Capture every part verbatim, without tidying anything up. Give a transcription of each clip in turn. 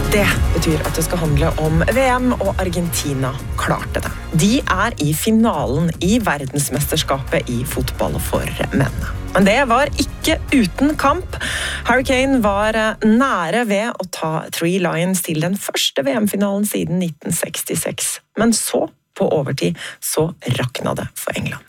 Det betyr at det skal handle om V M, og Argentina klarte det. De er i finalen i verdensmesterskapet i fotball for menn. Men det var ikke uten kamp. Harry Kane var nære ved å ta Three Lions til den første V M-finalen siden nitten sekstiseks. Men så, på overtid, så rakna det for England.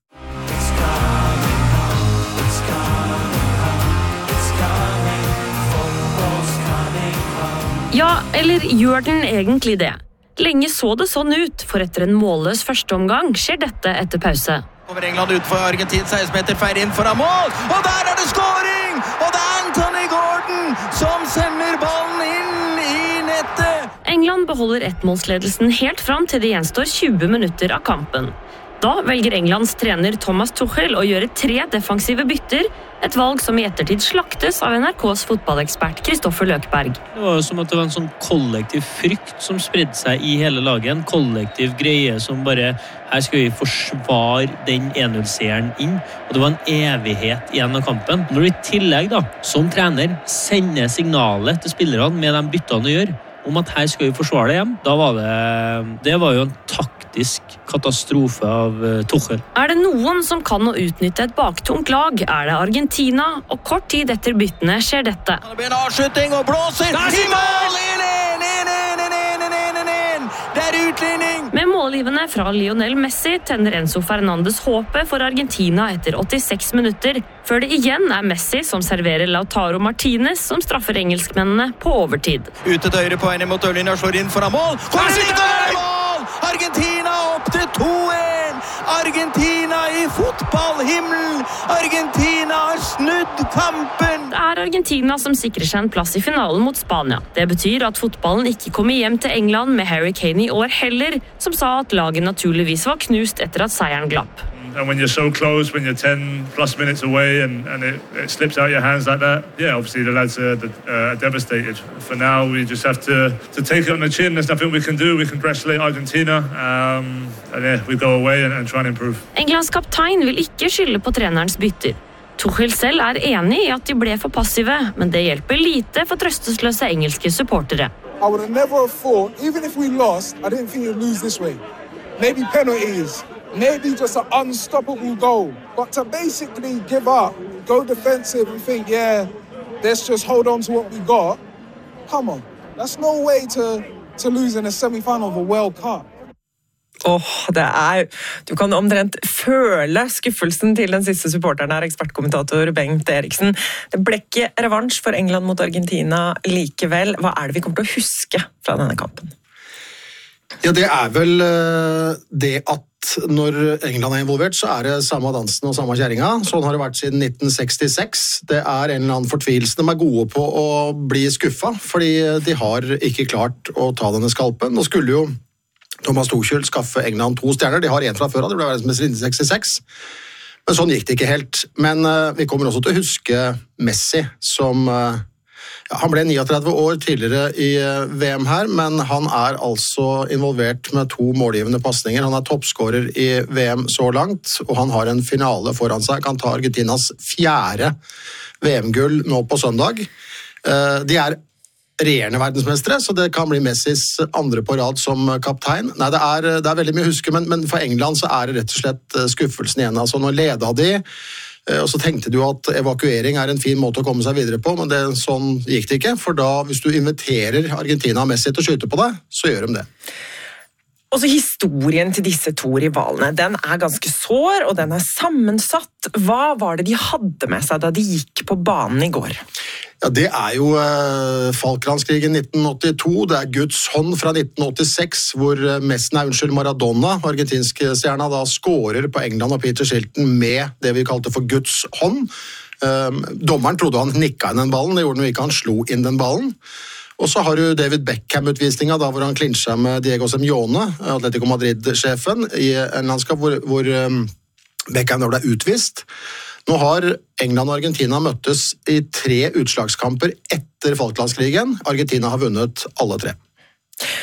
Ja, eller gjør den egentlig det? Lenge så det sånn ut, for etter en målløs første omgang skjer dette etter pause. Kommer England ut for Argentin, seksten meter feir inn foran mål, og der er det scoring! Og det er Anthony Gordon som sender ballen inn i nettet! England beholder ettmålsledelsen helt fram til det gjenstår tjue minutter av kampen. Da velger Englands trener Thomas Tuchel å gjøre tre defensive bytter, et valg som i ettertid slaktes av N R K's fotballekspert Kristoffer Løkberg. Det var jo som at det var en sånn kollektiv frykt som spredde seg i hele laget, en kollektiv greie som bare, her skal vi forsvare den en null-seieren inn, og det var en evighet igjen av kampen. Når du i tillegg da, som trener, sender signalet til spillerne med de byttene du gjør, om at her skal vi forsvare det hjem, da var det, det var jo en taktisk katastrofe av uh, Tuchel. Er det noen som kan å utnytte et baktungt lag, er det Argentina, og kort tid etter byttene skjer dette. Det blir en avslutning og blåser! I mål! inn, inn, inn, inn, inn, inn, inn, inn! Det er utligning! Med målgivende fra Lionel Messi tenner Enzo Fernandes håpet for Argentina etter åttiseks minutter, før det igjen er Messi som serverer Lautaro Martinez som straffer engelskmennene på overtid. Ute til høyre på henne mot Ørlinja, slår inn foran mål. Kommer sitter mål! Argentina opp til to en! Argentina i fotballhimmelen! Argentina har snudd kampen! Det er Argentina som sikrer seg en plass i finalen mot Spania. Det betyr at fotballen ikke kommer hjem til England med Harry Kane i år heller, som sa at laget naturligvis var knust etter at seieren glapp. And when you're so close, when you're ten plus minutes away and, and it, it slips out your hands like that, yeah, obviously the lads are uh, devastated. For now, we just have to, to take it on the chin. There's nothing we can do. We congratulate Argentina. Um, and yeah, we go away and, and try and improve. Englands kaptein vil ikke skylde på trenerens bytter. Tuchel selv er enig i at de ble for passive, men det hjelper lite for trøstesløse engelske supportere. I would have never thought, even if we lost, I didn't think we'd lose this way. Maybe penalties. Maybe just an unstoppable goal. But to basically give up, go defensive and think, yeah, let's just hold on to what we got. Come on. That's no way to, to lose in a semi-final of a World Cup. Åh, oh, det er... Du kan omtrent føle skuffelsen til den siste supporteren her, ekspertkommentator Bengt Eriksen. Det ble ikke revansj for England mot Argentina likevel. Hva er det vi kommer til å huske fra denne kampen? Ja, det er vel uh, det at når England er involvert, så er det samme dansen og samme kjæringa. Sånn har det vært siden nitten sekstiseks. Det er en eller annen fortvilelse. De er gode på å bli skuffa, fordi de har ikke klart å ta denne skalpen. Nå skulle jo Thomas Tuchel skaffe England to stjerner. De har en fra før av, det ble verdensmester i nitten sekstiseks. Men sånn gikk det ikke helt. Men uh, vi kommer også til å huske Messi som... Uh, Ja, han ble trettini år tidligere i V M her, men han er altså involvert med to målgivende passninger. Han er toppskårer i V M så langt, og han har en finale foran seg. Kan ta Argentinas fjerde V M-gull nå på søndag. De er regjerende verdensmestere, så det kan bli Messis andre på rad som kaptein. Nei, det er, det er veldig mye å huske, men, men for England så er det rett og slett skuffelsen igjen. Altså, nå leda de, og så tenkte du at evakuering er en fin måte å komme seg videre på, men det, sånn gikk det ikke, for da, hvis du inviterer Argentina og Messi til å skyte på deg, så gjør de det. Også historien til disse to rivalene, den er ganske sår, og den er sammensatt. Hva var det de hadde med seg da de gikk på banen i går? Ja, det er jo eh, Falklandskrigen nitten åttito, det er Guds hånd fra nitten åttiseks, hvor Messi, nei, unnskyld, Maradona, argentinske stjerna, da skårer på England og Peter Shilton med det vi kalte for Guds hånd. Eh, dommeren trodde han nikka inn den ballen, det gjorde han ikke, han slo inn den ballen. Og så har du David Beckham-utvisninga, da hvor han klinsja med Diego Simeone, Atletico Madrid-sjefen, i en landskap hvor, hvor um, Beckham ble utvist. Nå har England og Argentina møttes i tre utslagskamper etter Falklandskrigen. Argentina har vunnet alle tre.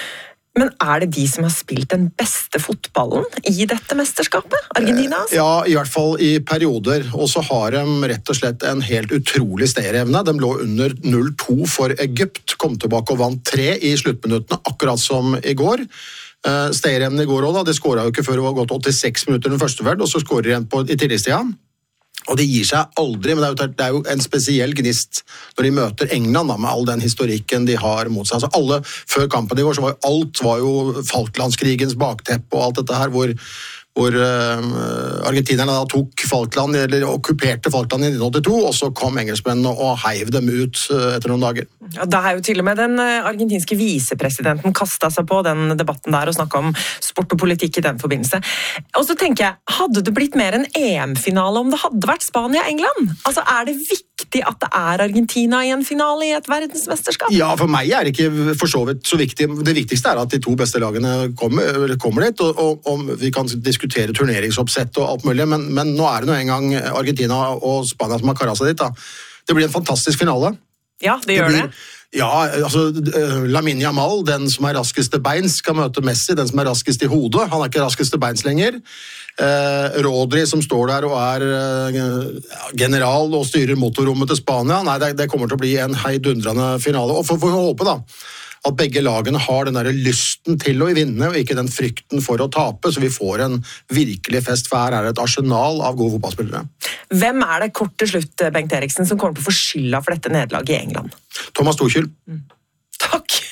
Men er det de som har spilt den beste fotballen i dette mesterskapet? Argentina? Altså? Ja, i hvert fall i perioder. Og så har de rett og slett en helt utrolig stayerevne. De lå under null to for Egypt, kom tilbake og vant tre i sluttminuttene, akkurat som i går. Stayerevne i går også, da. De skåret jo ikke før det var gått åttiseks minutter den første verd, og så skårer de igjen på, i tillitstida. Og de gir seg aldri, men det er, jo, det er jo en spesiell gnist når de møter England da, med all den historikken de har mot seg. Altså alle, før kampen i går, så var jo alt var jo Falklandskrigens bakteppe og alt dette her, hvor, hvor uh, argentinerne da tok Falkland, eller okkuperte Falkland i nitten åttito, og så kom engelskmennene og heiv dem ut uh, etter noen dager. Ja, da er jo til og med den argentinske visepresidenten kastet seg på den debatten der og snakket om sport og politikk i den forbindelse. Og så tenker jeg, hadde det blitt mer en E M-finale om det hadde vært Spania-England? Altså, er det viktig at det er Argentina i en finale i et verdensmesterskap? Ja, for meg er det ikke for så vidt så viktig. Det viktigste er at de to beste lagene kommer, kommer dit, og, og, og vi kan diskutere turneringsoppsett og alt mulig, men, men nå er det nå en gang Argentina og Spania som har karet seg dit. Da. Det blir en fantastisk finale. Ja, det gjør det. det. Ja, altså Lamine Yamal, den som er raskeste beins, skal møte Messi, den som er raskest i hodet. Han er ikke raskeste beins lenger. Eh, Rodri som står der og er eh, general og styrer motorrommet til Spania. Nei, det, det kommer til å bli en heidundrende finale. Og for, for å håpe da, at begge lagene har den der lysten til å vinne, og ikke den frykten for å tape, så vi får en virkelig fest, for her er det et arsenal av gode fotballspillere. Hvem er det kort til slutt, Bengt Eriksen, som kommer til å få skylda for dette nederlaget i England? Thomas Tuchel. Mm. Takk!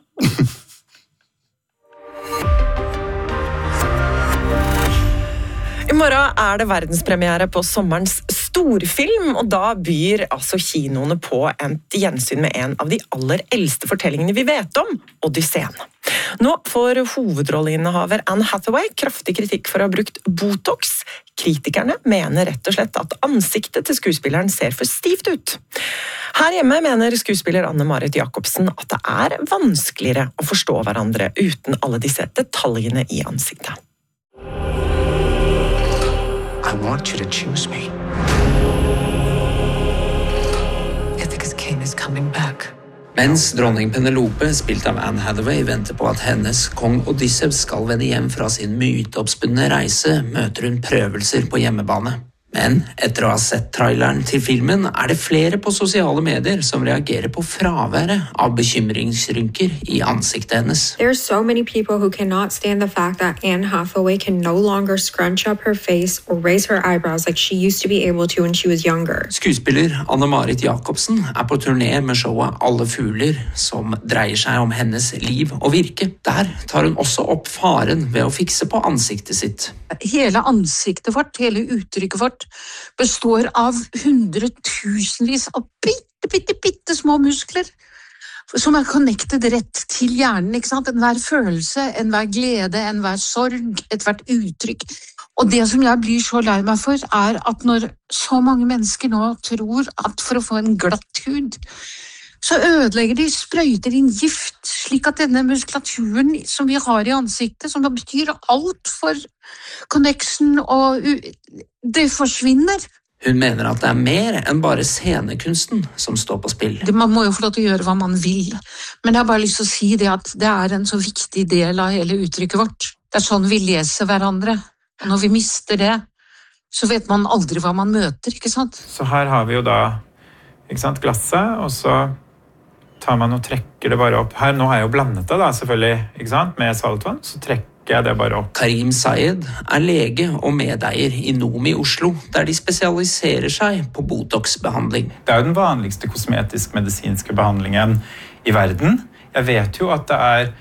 I morgen er det verdenspremiere på sommerens storfilm, og da byr altså kinoene på et gjensyn med en av de aller eldste fortellingene vi vet om, Odysseen. Nå får hovedrolleinnehaver Anne Hathaway kraftig kritikk for å ha brukt Botox. Kritikerne mener rett og slett at ansiktet til skuespilleren ser for stivt ut. Her hjemme mener skuespiller Anne-Marit Jacobsen at det er vanskeligere å forstå hverandre uten alle disse detaljene i ansiktet. I want you to choose me. Ithaca's king is coming back. Mens dronning Penelope, spilt av Anne Hathaway, venter på at hennes kong Odysseus skal vende hjem fra sin myteoppspunne reise, møter hun prøvelser på hjemmebane. Men etter å ha sett traileren til filmen, er det flere på sosiale medier som reagerer på fraværet av bekymringsrynker i ansiktet hennes. There are so many people who cannot stand the fact that Anne Hathaway can no longer scrunch up her face or raise her eyebrows like she used to be able to when she was younger. Skuespiller Anne-Marit Jacobsen er på turné med showet Alle fugler, som dreier seg om hennes liv og virke. Der tar hun også opp faren ved å fikse på ansiktet sitt. Hele ansiktet vårt, hele uttrykket vårt, består av hundretusenvis av bitte, bitte, bitte små muskler som er connected rett til hjernen, ikke sant? Enhver følelse, enhver glede, enhver sorg, ethvert uttrykk. Og det som jeg blir så lei meg for, er at når så mange mennesker nå tror at for å få en glatt hud, så ødelegger de, sprøyter inn gift, slik at denne muskulaturen som vi har i ansiktet, som betyr alt for connection, og det forsvinner. Hun mener at det er mer enn bare scenekunsten som står på spill. Man må jo få lov til å gjøre hva man vil, men jeg har bare lyst til å si det at det er en så viktig del av hele uttrykket vårt. Det er sånn vi leser hverandre. Og når vi mister det, så vet man aldri hva man møter, ikke sant? Så her har vi jo da, ikke sant, glasset, og så tar man og trekker det bare opp. Her, nå har jeg jo blandet det da, selvfølgelig, ikke sant, med saltvann, så trekker jeg det bare opp. Karim Sayed er lege og medeier i Nomi Oslo, der de spesialiserer seg på Botox-behandling. Det er jo den vanligste kosmetisk-medisinske behandlingen i verden. Jeg vet jo at det er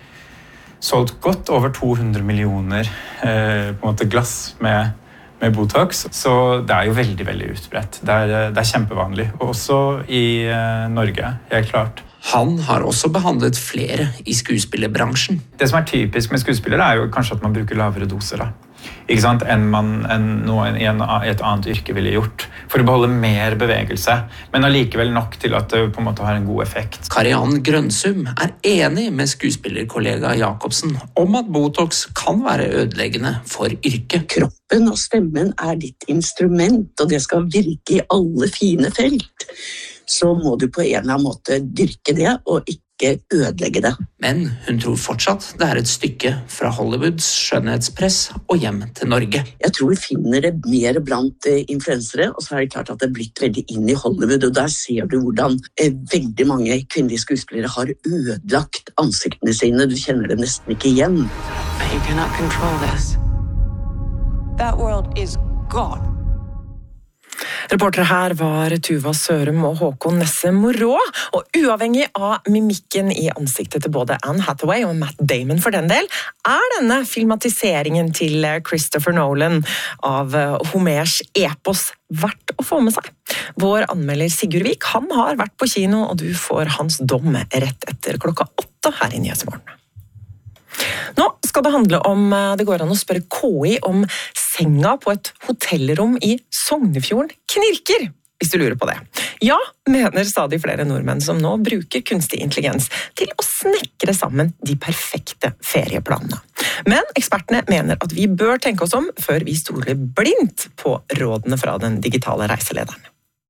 solgt godt over to hundre millioner eh, på en måte glass med, med Botox, så det er jo veldig, veldig utbredt. Det er, det er kjempevanlig, og også i eh, Norge, helt klart. Han har også behandlet flere i skuespillerbransjen. Det som er typisk med skuespillere er jo kanskje at man bruker lavere doser da. Ikke sant? Enn man enn noen i en, et annet yrke ville gjort, for å beholde mer bevegelse, men allikevel nok til at det på en måte har en god effekt. Kariann Grønsum er enig med skuespillerkollega Jacobsen om at Botox kan være ødeleggende for yrket. Kroppen og stemmen er ditt instrument, og det skal virke i alle fine felt. Så må du på en eller annen måte dyrke det, og ikke ikke ødelegge det. Men hun tror fortsatt det er et stykke fra Hollywoods skjønnhetspress og hjem til Norge. Jeg tror vi finner det mer blant eh, influensere, og så er det klart at det er blitt veldig inn i Hollywood, og der ser du hvordan eh, veldig mange kvinnelige skuespillere har ødelagt ansiktene sine. Du kjenner det nesten ikke igjen. You cannot control this. That world is gone. Reportere her var Tuva Sørum og Håkon Nesse Morå, og uavhengig av mimikken i ansiktet til både Anne Hathaway og Matt Damon for den del, er denne filmatiseringen til Christopher Nolan av Homers epos verdt å få med seg. Vår anmelder Sigurd Vik, han har vært på kino, og du får hans dom rett etter klokka åtte her i Nyhetsmorgen. Nå skal det handle om det går an å spørre K I om senga på et hotellrom i Sognefjorden knirker, hvis du lurer på det. Ja, mener stadig flere nordmenn som nå bruker kunstig intelligens til å snekre sammen de perfekte ferieplanene. Men ekspertene mener at vi bør tenke oss om før vi stoler blindt på rådene fra den digitale reiselederen.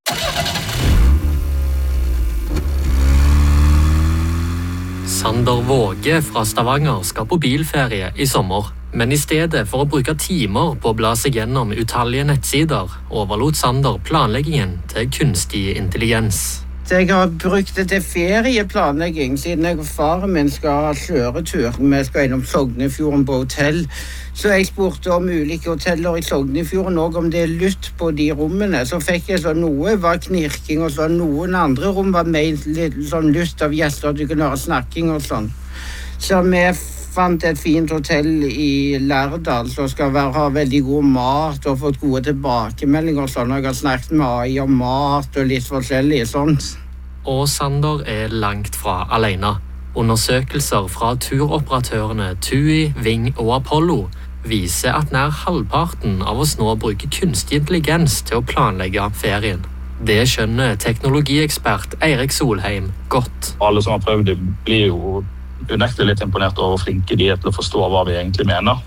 Sander Våge fra Stavanger skal på bilferie i sommer, men i stedet for å bruke timer på å bla seg gjennom utallige nettsider, overlot Sander planleggingen til kunstig intelligens. Jeg har brukt det til ferieplanlegging, siden jeg og faren min skal ha kjøretur. Vi skal innom Sognefjorden på hotell. Så jeg spurte om ulike hoteller i Sognefjorden, og om det er lytt på de rommene. Så fikk jeg så noe var knirking, og så noen andre rom var med litt sånn lytt av gjester, at du kunne høre snakking og sånn. Så vi fant et fint hotell i Lærdal, som skal være, ha veldig god mat, og fått gode tilbakemeldinger og sånn. Jeg har snakket med A I om mat og litt forskjellig sånt. Og Sander er langt fra alene. Undersøkelser fra turoperatørene TUI, Ving og Apollo viser at nær halvparten av oss nå bruker kunstig intelligens til å planlegge ferien. Det skjønner teknologiekspert Eirik Solheim godt. Alle som har prøvd det blir jo unektelig litt imponert over hvor flinke de er til å forstå hva vi egentlig mener.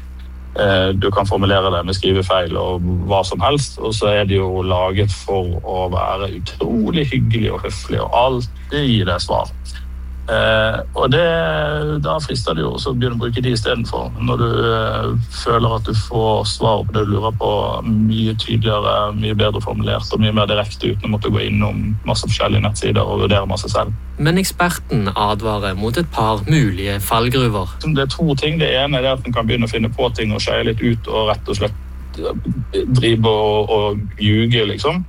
Du kan formulere det med skrivefeil og hva som helst, og så er det jo laget for å være utrolig hyggelig og høflig, og alltid gi det svar. Eh, og det, da frister det jo å begynne å bruke de i stedet for. Når du eh, føler at du får svar på det du lurer på, mye tydeligere, mye bedre formulert og mye mer direkte uten å måtte gå innom masse forskjellige nettsider og vurdere masse selv. Men eksperten advarer mot et par mulige fallgruver. Det er to ting. Det ene er at man kan begynne å finne på ting og skeie litt ut og rett og slett drive og, og ljuge, liksom.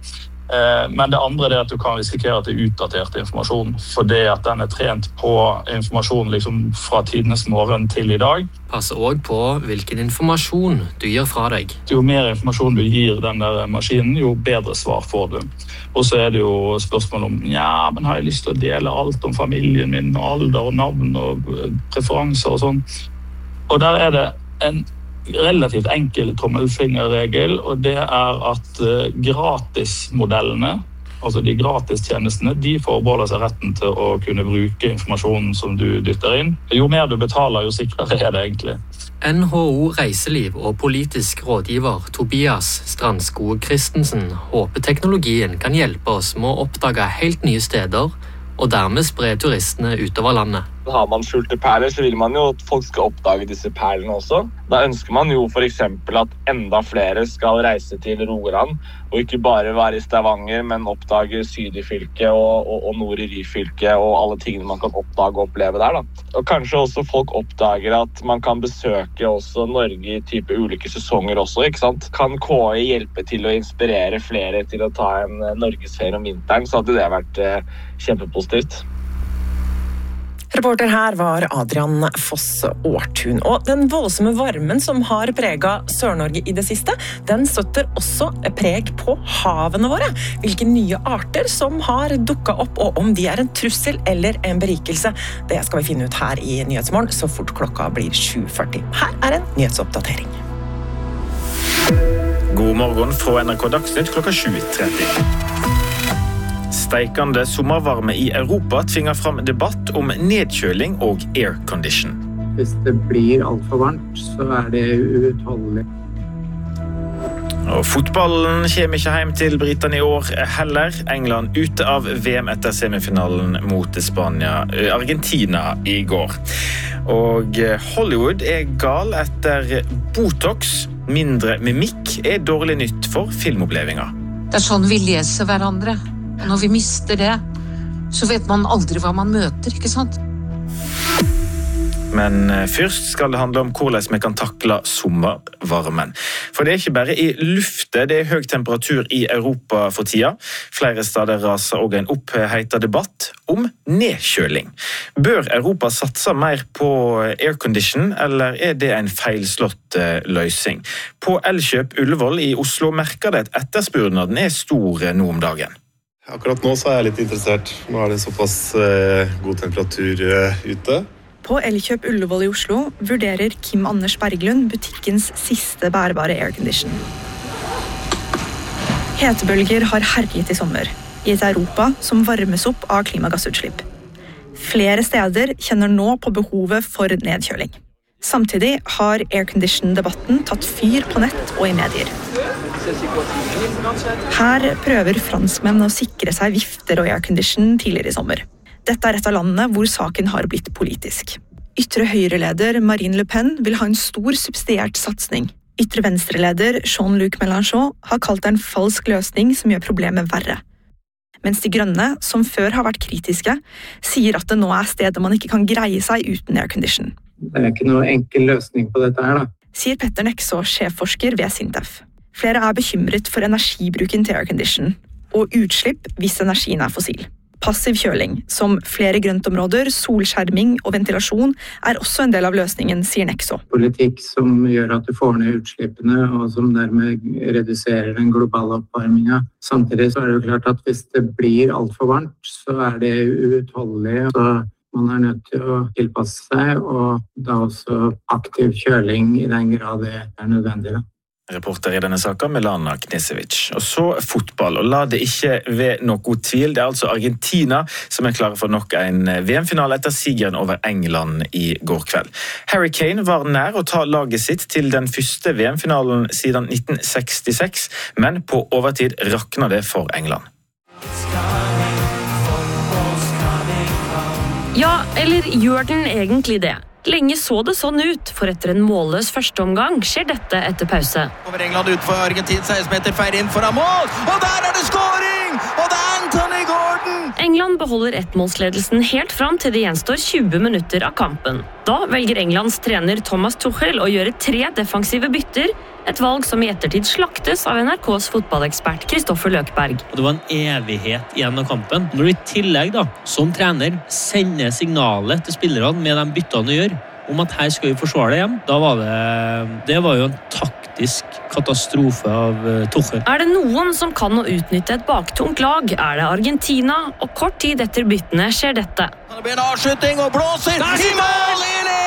Men det andre er at du kan risikere at det er utdatert informasjon, for det at den er trent på informasjon liksom fra tidenes morgen til i dag. Pass også på hvilken informasjon du gir fra deg. Jo mer informasjon du gir den der maskinen, jo bedre svar får du. Og så er det jo spørsmål om, ja, men har jeg lyst til å dele alt om familien min, og alder og navn og preferanser og sånn. Og der er det en relativt enkel tommelfingerregel, og det er at uh, gratismodellene, altså de gratistjenestene, de forbeholder seg retten til å kunne bruke informasjonen som du dytter inn. Jo mer du betaler, jo sikrere er det egentlig. N H O Reiseliv og politisk rådgiver Tobias Strandskog Christensen håper teknologien kan hjelpe oss med å oppdage helt nye steder, og dermed spre turistene utover landet. Har man skjulte perler, så vil man jo at folk skal oppdage disse perlene også. Da ønsker man jo for eksempel at enda flere skal reise til Rogaland, og ikke bare være i Stavanger, men oppdage syd i fylket og, og, og nord i Ryfylke, og alle tingene man kan oppdage og oppleve der. Da. Og kanskje også folk oppdager at man kan besøke også Norge i type ulike sesonger også, ikke sant? Kan K I hjelpe til å inspirere flere til å ta en norgesferie om vinteren, så hadde det vært eh, kjempepositivt. Reporter her var Adrian Fosse Årtun, og den voldsomme varmen som har preget Sør-Norge i det siste, den støtter også preg på havene våre. Hvilke nye arter som har dukket opp, og om de er en trussel eller en berikelse, det skal vi finne ut her i Nyhetsmorgen, så fort klokka blir sju førti. Her er en nyhetsoppdatering. God morgen fra N R K Dagsnytt klokka sju tretti. Steikende sommervarme i Europa tvinger fram debatt om nedkjøling og aircondition. Hvis det blir alt for varmt, så er det uutholdelig. Og fotballen kommer ikke hjem til Britene i år heller. England ute av V M etter semifinalen mot Spania, Argentina i går. Og Hollywood er gal etter Botox. Mindre mimikk er dårlig nytt for filmopplevelser. Det er sånn vi leser hverandre. Og når vi mister det, så vet man aldri hva man møter, ikke sant? Men først skal det handle om hvordan vi kan takle sommervarmen. For det er ikke bare i luftet, det er høy temperatur i Europa for tida. Flere steder raser også en opphetet debatt om nedkjøling. Bør Europa satse mer på aircondition, eller er det en feilslått løsning? På Elkjøp Ullevål i Oslo merker det at etterspurnaden er stor nå om dagen. Akkurat nå så er jeg litt interessert. Nå er det såpass uh, god temperatur uh, ute. På Elkjøp Ullevål i Oslo vurderer Kim Anders Berglund butikkens siste bærbare aircondition. Hetebølger har herjet i sommer, i et Europa som varmes opp av klimagassutslipp. Flere steder kjenner nå på behovet for nedkjøling. Samtidig har aircondition-debatten tatt fyr på nett og i medier. Her prøver franskmenn å sikre seg vifter og aircondition tidligere i sommer. Dette er et av landene hvor saken har blitt politisk. Ytre høyreleder Marine Le Pen vil ha en stor subsidiert satsning. Ytre venstreleder Jean-Luc Mélenchon har kalt det en falsk løsning som gjør problemet verre. Mens de grønne, som før har vært kritiske, sier at det nå er stedet man ikke kan greie seg uten aircondition. Det er ikke noe enkel løsning på dette her, da. Sier Petter Nexå, sjefforsker ved Sintef. Flere er bekymret for energibruken til aircondition, og utslipp hvis energien er fossil. Passiv kjøling, som flere grøntområder, solskjerming og ventilasjon, er også en del av løsningen, sier Nexå. Politikk som gjør at du får ned utslippene, og som dermed reduserer den globale oppvarmingen. Samtidig så er det jo klart at hvis det blir alt for varmt, så er det uutholdelig. Så man er nødt til å tilpasse seg, og da også aktiv kjøling i den grad det er nødvendig. Da. Reporter i denne saken, Milana Knesevic. Og så fotball, og la det ikke ved noe tvil. Det er altså Argentina som er klare for nok en V M-finale etter sigeren over England i går kveld. Harry Kane var nær å ta laget sitt til den første V M-finalen siden nitten sekstiseks, men på overtid rakna det for England. Ja, eller gjør den egentlig det? Lenge så det sånn ut, for etter en målløs første omgang skjer dette etter pause. Over England ut for Argentin, seksten meter feir inn foran mål, og der er det scoring! Og det er Anthony Gordon! England beholder ettmålsledelsen helt fram til det gjenstår tjue minutter av kampen. Da velger Englands trener Thomas Tuchel å gjøre tre defensive bytter, et valg som i ettertid slaktes av N R K's fotballekspert Kristoffer Løkberg. Og det var en evighet igjen av kampen. Når du i tillegg da, som trener, sender signalet til spillerne med de byttene du gjør, om at her skal vi forsvare det hjem, da var det, det var jo en taktisk katastrofe av uh, Tuchel. Er det noen som kan å utnytte et baktungt lag, er det Argentina, og kort tid etter byttene skjer dette. Det blir en avslutning og blåser! I mål!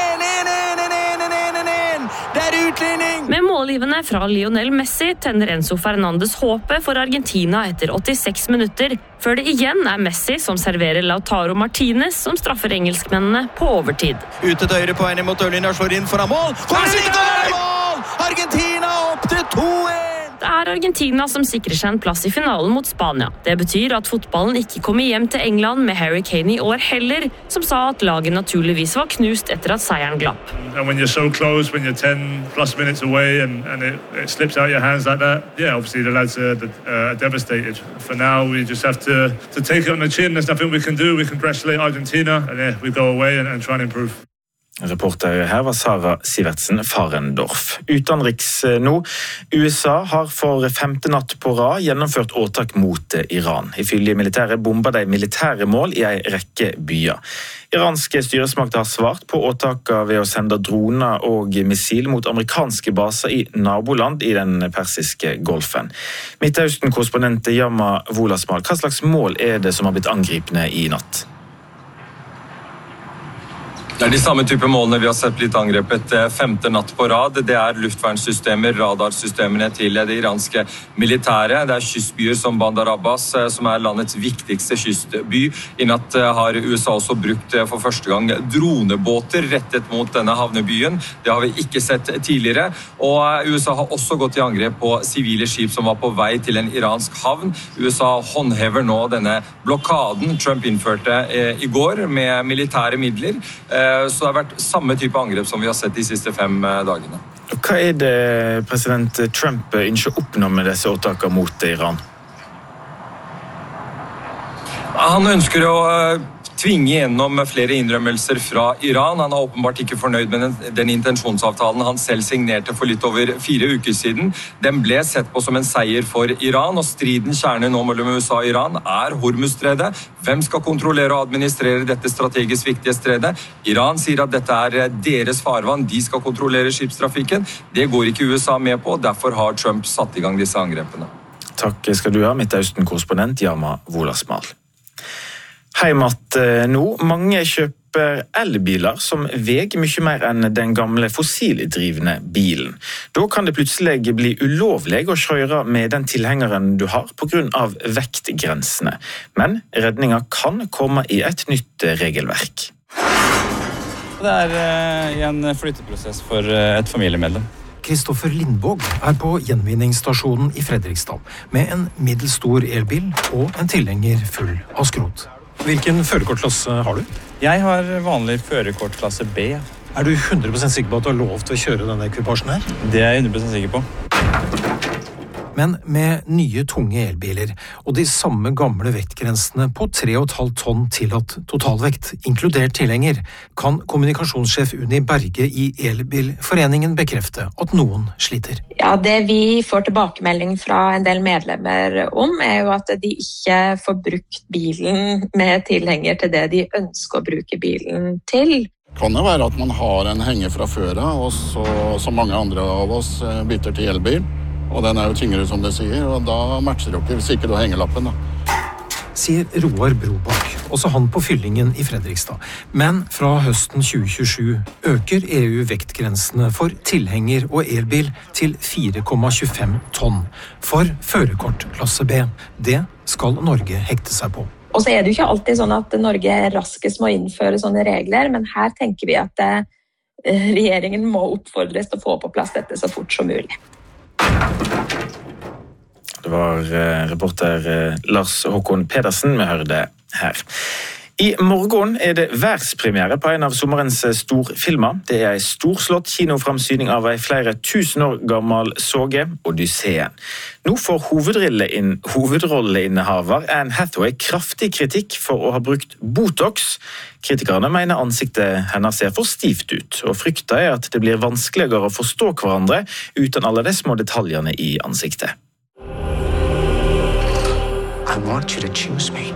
Det er utligning! Med målgivende fra Lionel Messi tenner Enzo Fernandes håpet for Argentina etter åttiseks minutter, før det igjen er Messi som serverer Lautaro Martinez som straffer engelskmennene på overtid. Ute til høyre på en imot Ørlinja, slår inn foran mål! Kommer i mål! Argentina opp til to en! Det er Argentina som sikrer seg en plass i finalen mot Spania. Det betyr at fotballen ikke kommer hjem til England med Harry Kane i år heller, som sa at laget naturligvis var knust etter at seieren glapp. And when you're so close, when you're ten plus minutes away and, and it, it slips out your hands like that, yeah, obviously the lads are, uh, are devastated. For now, we just have to, to take it on the chin. There's nothing we can do. We congratulate Argentina, and yeah, we go away and, and try and improve. Reporter her var Sara Sivertsen Farendorf. Utenriks nå. U S A har for femte natt på rad gjennomført åtak mot Iran. Ifølge militæret bomber de militære mål i en rekke byer. Iranske styresmakter har svart på åtaket ved å sende droner og missil mot amerikanske baser i naboland i den persiske golfen. Midtøsten-korrespondent Yama Wolasmal, hva slags mål er det som har blitt angripende i natt? Det er de samme type målene vi har sett blitt angrepet femte natt på rad. Det er luftvernsystemer, radarsystemene til det iranske militære. Det er kystbyer som Bandar Abbas, som er landets viktigste kystby. I natt har U S A også brukt for første gang dronebåter rettet mot denne havnebyen. Det har vi ikke sett tidligere. Og U S A har også gått i angrep på sivile skip som var på vei til en iransk havn. U S A håndhever nå denne blokaden Trump innførte i går med militære midler. Så det har vært samme type angrep som vi har sett de siste fem dagene. Hva er det president Trump ønsker å oppnå med disse åtakene mot Iran? Han ønsker å tvinge gjennom flere innrømmelser fra Iran. Han er åpenbart ikke fornøyd med den, den intensjonsavtalen han selv signerte for litt over fire uker siden. Den ble sett på som en seier for Iran, og striden kjerne nå mellom U S A og Iran er Hormuzstredet. Hvem skal kontrollere og administrere dette strategisk viktige stredet? Iran sier at dette er deres farvann, de skal kontrollere skipstrafikken. Det går ikke U S A med på, derfor har Trump satt i gang disse angrepene. Takk skal du ha, Midtøsten-korrespondent Yama Wolasmal. Heimat nå. Mange kjøper elbiler som veger mye mer enn den gamle fossildrivende bilen. Da kan det plutselig bli ulovlig å kjøre med den tilhengeren du har på grunn av vektgrensene. Men redningen kan komme i et nytt regelverk. Det er en flytteprosess for et familiemedlem. Kristoffer Lindvåg er på gjenvinningsstasjonen i Fredrikstad med en middelstor elbil og en tilhenger full av skrot. Hvilken førerkortklasse har du? Jeg har vanlig førerkortklasse B. Er du hundre prosent sikker på at du har lov til å kjøre denne ekvipasjen her? Det er jeg hundre prosent sikker på. Men med nye tunge elbiler og de samme gamle vektgrensene på tre komma fem tonn tillatt totalvekt, inkludert tilhenger, kan kommunikasjonssjef Unni Berge i Elbilforeningen bekrefte at noen sliter. Ja, det vi får tilbakemelding fra en del medlemmer om, er jo at de ikke får brukt bilen med tilhenger til det de ønsker å bruke bilen til. Kan det være at man har en henger fra før, og så, som mange andre av oss bytter til elbil? Og den er jo tyngre som det sier, og da matcher det ikke hvis ikke du har hengelappen. Da. Sier Roar Brobakk, også han på Fyllingen i Fredrikstad. Men fra høsten tjue tjuesju øker E U vektgrensene for tilhenger og elbil til fire komma tjuefem tonn for førerkortklasse B. Det skal Norge hekte seg på. Og så er det jo ikke alltid sånn at Norge raskest må innføre sånne regler, men her tenker vi at eh, regjeringen må oppfordres til å få på plass dette så fort som mulig. Det var reporter Lars Håkon Pedersen vi hørte her. I morgen er det verdenspremiere på en av sommerens storfilmer. Det er en storslått kinoframsyning av en flere tusen år gammel såge, Odysseen. Nå får hovedrolleinnehaver Anne Hathaway kraftig kritikk for å ha brukt Botox. Kritikerne mener ansiktet hennes ser for stivt ut, og frykter er at det blir vanskeligere å forstå hverandre uten alle de små detaljene i ansiktet. I want you to choose me.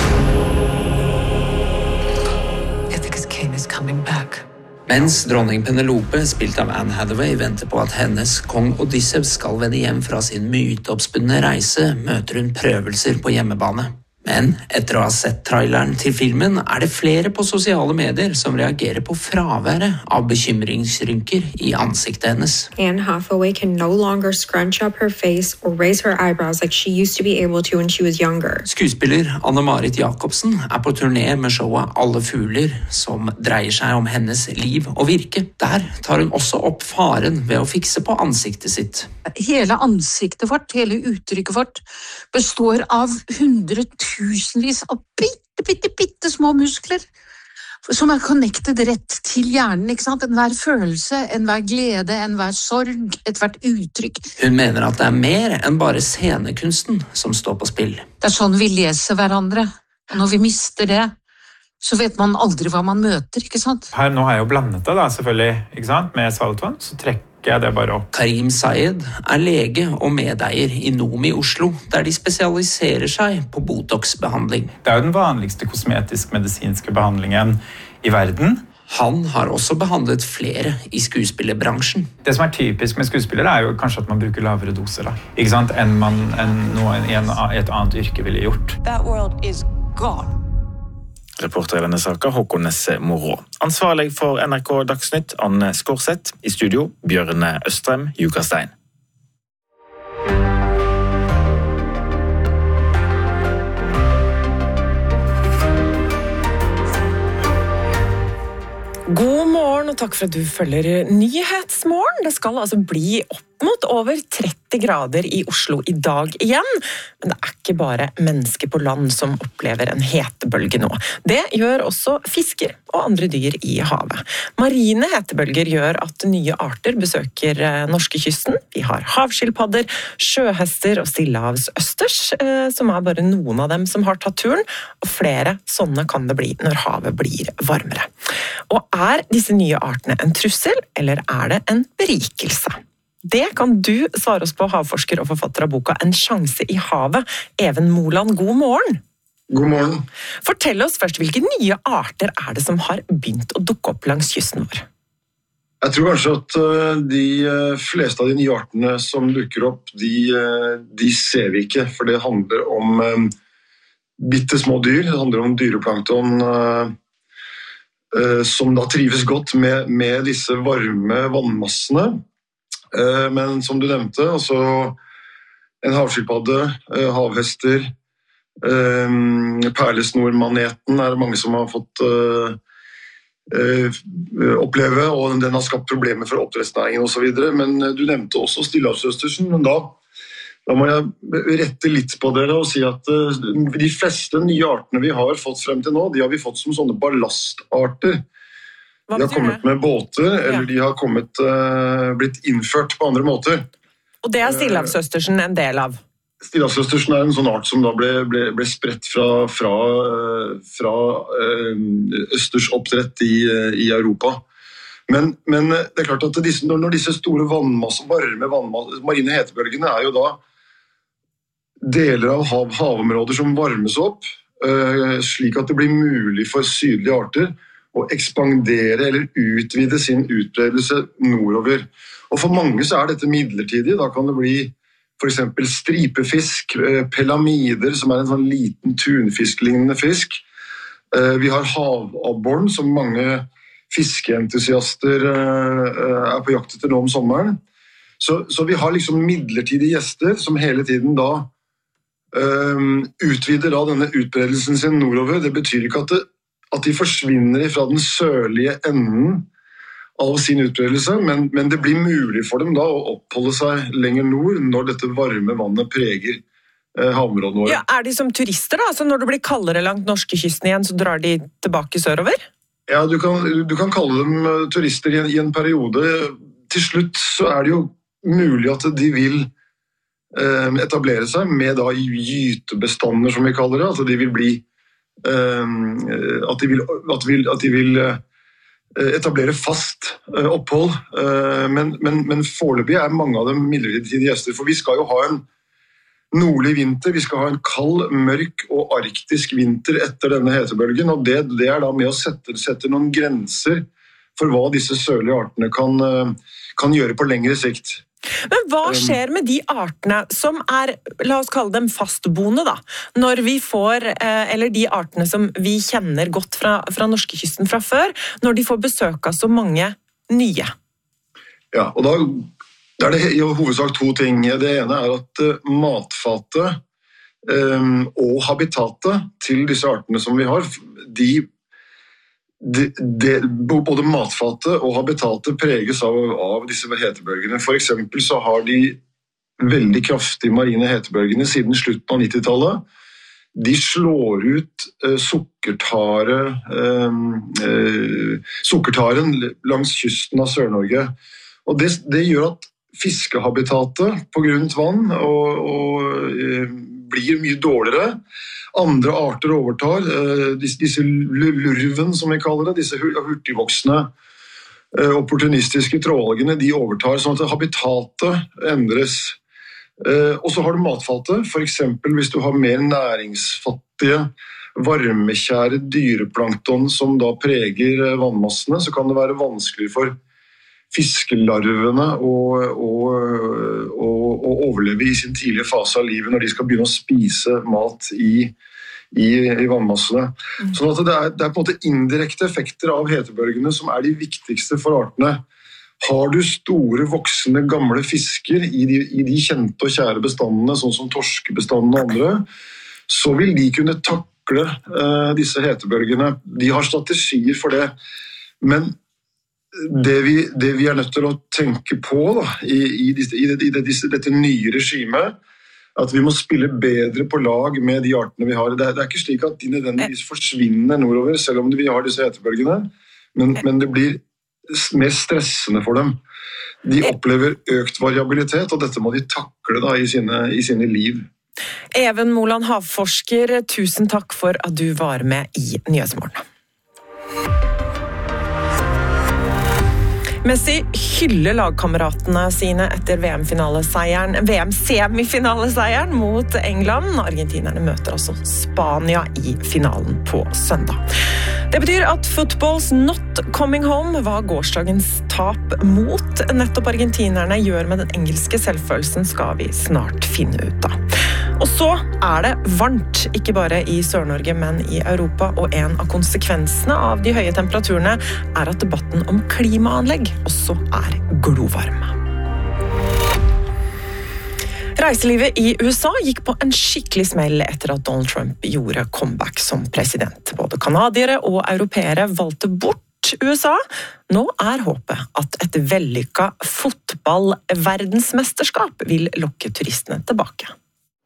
Mens dronning Penelope, spilt av Anne Hathaway, venter på at hennes kong Odysseus skal vende hjem fra sin myteoppspunne reise, møter hun prøvelser på hjemmebane. Men etter å ha sett traileren til filmen er det flere på sosiale medier som reagerer på fraværet av bekymringsrynker i ansiktet hennes. Anne Hathaway can no longer scrunch up her face or raise her eyebrows like she used to be able to when she was younger. Skuespiller Anne-Marit Jacobsen er på turné med showet Alle fugler, som dreier seg om hennes liv og virke. Der tar hun også opp faren ved å fikse på ansiktet sitt. Hele ansiktet vårt, hele uttrykket vårt, består av hundretusenvis av bitte, bitte, bitte små muskler som er connected rett til hjernen, ikke sant? Enhver følelse, enhver glede, enhver sorg, ethvert uttrykk. Hun mener at det er mer enn bare scenekunsten som står på spill. Det er sånn vi leser hverandre, og når vi mister det, så vet man aldri hva man møter, ikke sant? Her, nå har jeg jo blandet det da, selvfølgelig, ikke sant? Med saltvann, så trekker jeg det bare opp. Karim Sayed er lege og medeier i Nomi Oslo, der de spesialiserer seg på Botox-behandling. Det er jo den vanligste kosmetisk-medisinske behandlingen i verden. Han har også behandlet flere i skuespillerbransjen. Det som er typisk med skuespillere er jo kanskje at man bruker lavere doser, da. Ikke sant? Enn man enn noen i et annet yrke ville gjort. That world is gone. Reporter i denne saken, Håkon Nesse Morå. Ansvarlig for N R K Dagsnytt, Anne Skårseth. I studio, Bjørne Østrem, Jukastein. God morgen, og takk for at du følger Nyhetsmorgen. Det skal altså bli opp mot over tretti grader i Oslo i dag igjen. Men det er ikke bare mennesker på land som opplever en hetebølge nå. Det gjør også fisker og andre dyr i havet. Marine hetebølger gjør at nye arter besøker norskekysten. Vi har havskilpadder, sjøhester og stillehavsøsters, som er bare noen av dem som har tatt turen, og flere sånne kan det bli når havet blir varmere. Og er disse nye artene en trussel, eller er det en berikelse? Det kan du svare oss på, havforsker og forfatter av boka En sjanse i havet. Even Moland, god morgen. God morgen. Fortell oss først, hvilke nye arter er det som har begynt å dukke opp langs kysten vår? Jeg tror kanskje at de fleste av de nye artene som dukker opp, de, de ser vi ikke, for det handler om bittesmå dyr, det handler om dyreplankton som da trives godt med, med disse varme vannmassene. Men som du nevnte, altså en havskilpadde, havhester, perlesnormaneten er det mange som har fått oppleve, og den har skapt problemer for oppdrettsnæringen og så videre. Men du nevnte også stillehavsøstersen, men da, da må jeg rette litt på det og si at de fleste nye artene vi har fått frem til nå, de har vi fått som sånne ballastarter. De har kommet med båter, eller de har kommet, uh, blitt innført på andre måter. Og det er stillehavsøstersen en del av? Stillehavsøstersen er en sånn art som da ble, ble, ble spredt fra, fra, fra uh, østers oppdrett i, i Europa. Men, men det er klart at disse, når disse store vannmasse, varme vannmasse, marine hetebølgene er jo da deler av hav, havområder som varmes opp, uh, slik at det blir mulig for sydlige arter å ekspandere eller utvide sin utbredelse nordover. Og for mange så er dette midlertidig. Da kan det bli for eksempel stripefisk, pelamider, som er en sånn liten tunfisklignende fisk. Vi har havabborn, som mange fiskeentusiaster er på jakt etter nå om sommeren. Så, så vi har liksom midlertidige gjester som hele tiden da um, utvider da denne utbredelsen sin nordover. Det betyr ikke at det at de forsvinner fra den sørlige enden av sin utbredelse, men, men det blir mulig for dem da å oppholde seg lenger nord når dette varme vannet preger eh, havområdene våre. Ja, er de som turister da? Altså når det blir kaldere langt norskekysten igjen, så drar de tilbake sørover? Ja, du kan, du kan kalle dem turister i en, i en periode. Til slutt så er det jo mulig at de vil eh, etablere seg med da gytebestander, som vi kaller det. Altså de vil bli At de, vil, at, de vil, at de vil etablere fast opphold, men, men, men foreløpig er mange av dem midlertidige gjester, for vi skal jo ha en nordlig vinter, vi skal ha en kald, mørk og arktisk vinter etter denne hetebølgen, og det, det er da med å sette, sette noen grenser for hva disse sørlige artene kan, kan gjøre på lengre sikt. Men hva skjer med de artene som er, la oss kalle dem fastboende da, når vi får, eller de artene som vi kjenner godt fra, fra norskekysten fra før, når de får besøk av så mange nye? Ja, og da, da er det i hovedsak to ting. Det ene er at matfatet um, og habitatet til disse artene som vi har, de Det, det, både matfatet og habitatet preges av, av disse hetebølgene. For eksempel så har de veldig kraftige marine hetebølgene siden slutten av nittitallet. De slår ut eh, sukkertare, eh, eh, sukkertaren langs kysten av Sør-Norge. Og det, det gjør at fiskehabitatet på grunt vann og, og eh, blir mye dårligere. Andre arter overtar, disse, disse lurven som vi kaller det, disse hurtigvoksne opportunistiske trålgene, de overtar sånn at habitatet endres. Og så har du matfatet, for eksempel hvis du har mer næringsfattige, varmekjære dyreplankton som da preger vannmassene, så kan det være vanskelig for fiskelarvene å, å, å, å overleve i sin tidlige fase av livet når de skal begynne å spise mat i, i, i vannmassene. Sånn at det er, det er på en måte indirekte effekter av hetebølgene som er de viktigste for artene. Har du store, voksne, gamle fisker i de, i de kjente og kjære bestandene, sånn som torskebestandene og andre, så vil de kunne takle uh, disse hetebølgene. De har strategier for det. Men det vi, det vi er nødt til å tenke på da, i, i, disse, i, det, i det, dette nye regimet, at vi må spille bedre på lag med de artene vi har. Det er, det er ikke slik at de nødvendigvis forsvinner nordover, selv om vi har disse hetebølgene, men, men det blir mer stressende for dem. De opplever økt variabilitet, og dette må de takle da, i, sine, i sine liv. Even Moland, havforsker, tusen takk for at du var med i Nyhetsmorgen. Messi hyller lagkameratene sine etter V M-finaleseieren, V M-semifinaleseieren mot England. Argentinerne møter altså Spania i finalen på søndag. Det betyr at football's not coming home var gårsdagens tap mot nettopp argentinerne gjør med den engelske selvfølelsen skal vi snart finne ut av. Og så er det varmt, ikke bare i Sør-Norge, men i Europa, og en av konsekvensene av de høye temperaturene er at debatten om klimaanlegg også er glovarm. Reiselivet i U S A gikk på en skikkelig smell etter at Donald Trump gjorde comeback som president. Både kanadiere og europeere valgte bort U S A. Nå er håpet at et vellykket fotballverdensmesterskap vil lokke turistene tilbake.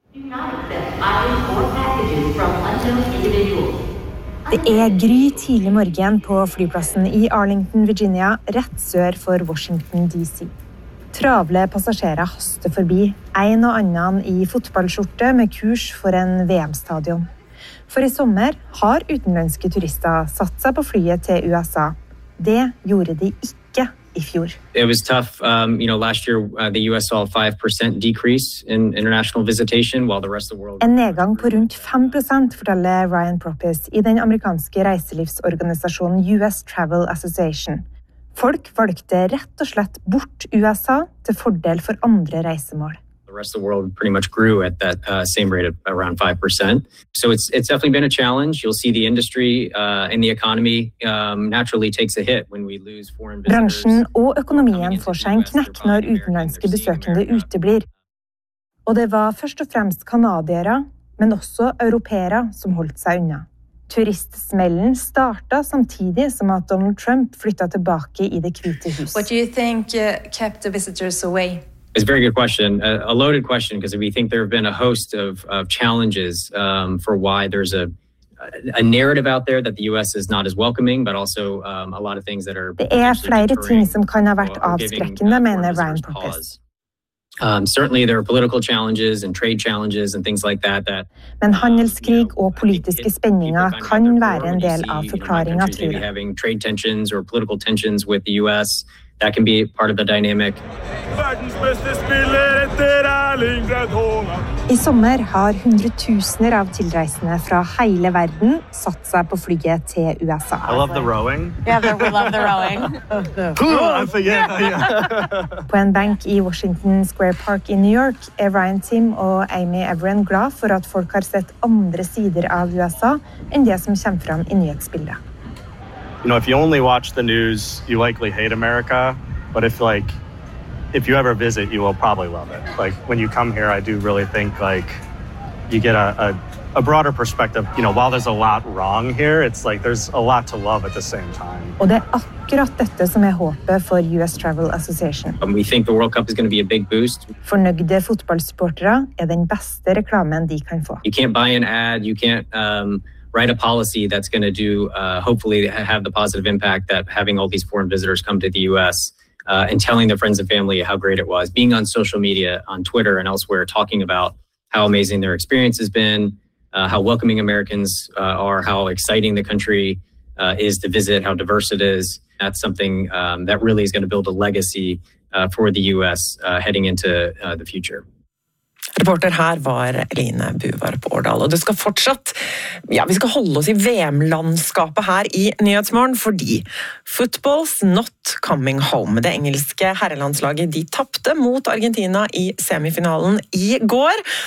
Det er gry tidlig morgen på flyplassen i Arlington, Virginia, rett sør for Washington D C. Travle passasjerer haster forbi, en og annen i fotballskjorte med kurs for en V M-stadion. For i sommer har utenlandske turister satt seg på flyet til U S A. Det gjorde de ikke i fjor. It was tough. Um, you know, last year uh, the U S saw a five percent decrease in international visitation while the rest of the world. En nedgang på rundt fem prosent, forteller Ryan Propis i den amerikanske reiselivsorganisasjonen U S Travel Association. Folk valgte rett og slett bort U S A til fordel for andre reisemål. The rest of the world pretty much grew at that uh, same rate of around five percent. So it's it's definitely been a challenge. You'll see the industry uh, and the economy um, naturally takes a hit when we lose foreign visitors. Bransjen og økonomien får seg en knekk når utenlandske besøkende uteblir. Og det var først og fremst kanadiere, men også europeere som holdt seg unna. Turistsmellen starta samtidig som at Donald Trump flyttet tilbake i det hvite hus. What do you think uh, kept the visitors away? It's a very good question, a, a loaded question, because we think there have been a host of, of challenges um, for why there's a, a narrative out there that the U S is not as welcoming, but also um, a lot of things that are... Det er flere ting som kan ha vært avskrekkende, mener Ryan Propis. Um, certainly there are political challenges and trade challenges and things like that. that Men handelskrig og politiske spenninger kan være en del av forklaringen, tror jeg. Having trade tensions or political tensions with the U S, that can be part of the dynamic. I sommer har hundretusener av tilreisende fra hele verden satt seg på flyet til U S A. I love the rowing. Yeah, we love the rowing. I forget. På en benk i Washington Square Park i New York er Ryan Tim og Amy Everett glad for at folk har sett andre sider av U S A enn det som kommer fram i nyhetsbildet. You know, if you only watch the news, you likely hate America, but if like if you ever visit, you will probably love it. Like when you come here, I do really think like you get a, a, a broader perspective. You know, while there's a lot wrong here, it's like there's a lot to love at the same time. Og det er akkurat dette som er håpet for U S Travel Association. Um, we think the World Cup is going to be a big boost. Fornøyde fotballsupportere er den beste reklamen de kan få. You can't buy an ad, you can't um, write a policy that's going to do, uh, hopefully have the positive impact that having all these foreign visitors come to the U S uh, and telling their friends and family how great it was, being on social media, on Twitter and elsewhere, talking about how amazing their experience has been, uh, how welcoming Americans uh, are, how exciting the country uh, is to visit, how diverse it is. That's something um, that really is going to build a legacy uh, for the U S uh, heading into uh, the future. Reporter her var Eline Buvar på Årdal, og det skal fortsatt, ja, vi skal holde oss i V M-landskapet her i Nyhetsmorgen, fordi football's not coming home. Det engelske herrelandslaget, de tappte mot Argentina i semifinalen i går.